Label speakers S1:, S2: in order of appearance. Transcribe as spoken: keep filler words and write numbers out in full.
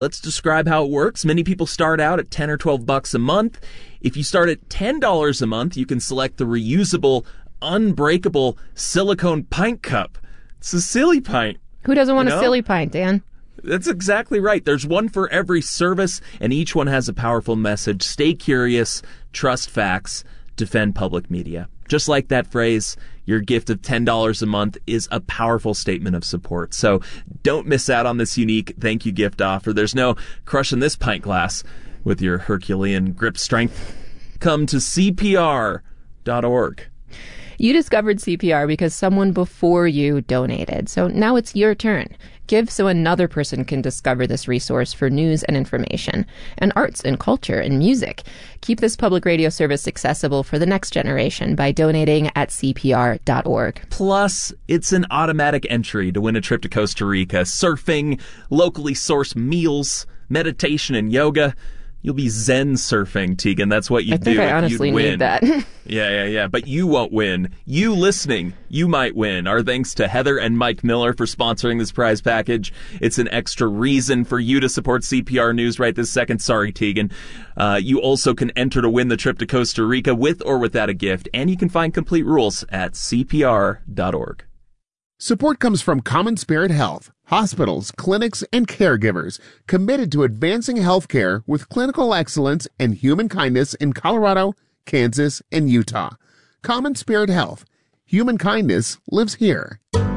S1: Let's describe how it works. Many people start out at ten or twelve bucks a month. If you start at ten dollars a month, you can select the reusable, unbreakable silicone pint cup. It's a silly pint.
S2: Who doesn't want
S1: you know?
S2: a silly pint, Dan?
S1: That's exactly right. There's one for every service, and each one has a powerful message. Stay curious, trust facts, defend public media. Just like that phrase, your gift of ten dollars a month is a powerful statement of support. So don't miss out on this unique thank you gift offer. There's no crushing this pint glass with your Herculean grip strength. Come to C P R dot org.
S2: You discovered C P R because someone before you donated. So now it's your turn. Give so another person can discover this resource for news and information, and arts and culture and music. Keep this public radio service accessible for the next generation by donating at C P R dot org.
S1: Plus, it's an automatic entry to win a trip to Costa Rica, surfing, locally sourced meals, meditation, and yoga. You'll be Zen surfing, Tegan. That's what you
S2: I
S1: do.
S2: think I honestly
S1: You'd win.
S2: need that.
S1: yeah, yeah, yeah. But you won't win. You listening, you might win. Our thanks to Heather and Mike Miller for sponsoring this prize package. It's an extra reason for you to support C P R News right this second. Sorry, Tegan. Uh, you also can enter to win the trip to Costa Rica with or without a gift, and you can find complete rules at C P R dot org.
S3: Support comes from Common Spirit Health, hospitals, clinics, and caregivers committed to advancing healthcare with clinical excellence and human kindness in Colorado, Kansas, and Utah. Common Spirit Health. Human kindness lives here.